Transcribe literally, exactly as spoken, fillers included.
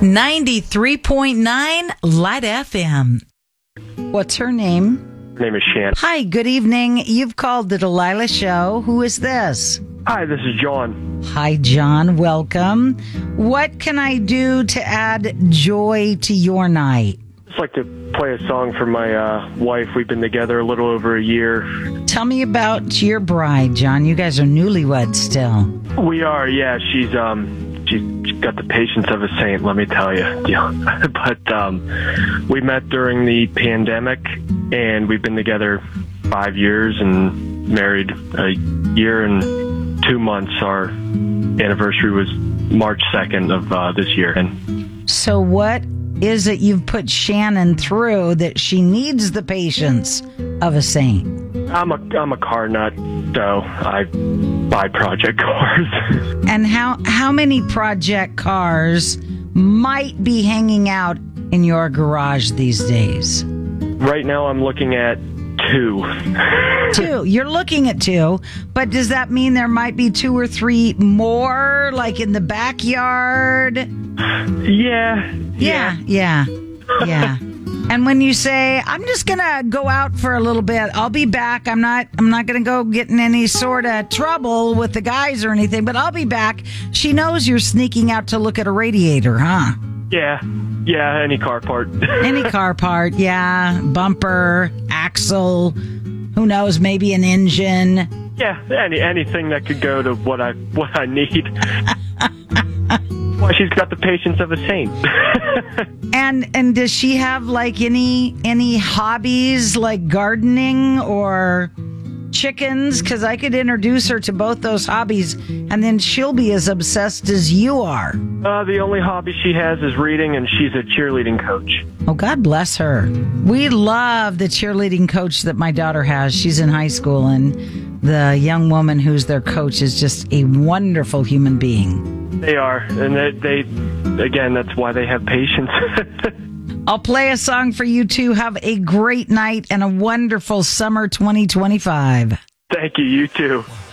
ninety-three point nine Light F M. What's her name? Her name is Shan. Hi, good evening. You've called the Delilah Show. Who is this? Hi, this is John. Hi, John. Welcome. What can I do to add joy to your night? I'd just like to play a song for my uh, wife. We've been together a little over a year. Tell me about your bride, John. You guys are newlyweds still. We are, yeah. She's um, she's got the patience of a saint, let me tell you. Yeah. But um, we met during the pandemic, and we've been together five years and married a year and two months. Our anniversary was March second of uh, this year. And so what is it you've put Shannon through that she needs the patience of a saint? I'm a I'm a car nut, so I buy project cars. And how how many project cars might be hanging out in your garage these days? Right now, I'm looking at two. Two. You're looking at two, but does that mean there might be two or three more, like in the backyard? Yeah. Yeah, yeah, yeah. And when you say, I'm just going to go out for a little bit, I'll be back. I'm not I'm not going to go get in any sort of trouble with the guys or anything, but I'll be back. She knows you're sneaking out to look at a radiator, huh? Yeah. Yeah, any car part. Any car part, yeah. Bumper, axle, who knows, maybe an engine. Yeah, any anything that could go to what I what I need. Why, she's got the patience of a saint. and and does she have like any any hobbies like gardening or chickens? Because I could introduce her to both those hobbies, and then she'll be as obsessed as you are. Uh, the only hobby she has is reading, and she's a cheerleading coach. Oh, God bless her. We love the cheerleading coach that my daughter has. She's in high school, and the young woman who's their coach is just a wonderful human being. They are, and they, they again, that's why they have patience. I'll play a song for you two. Have a great night and a wonderful summer twenty twenty-five. Thank you, you too.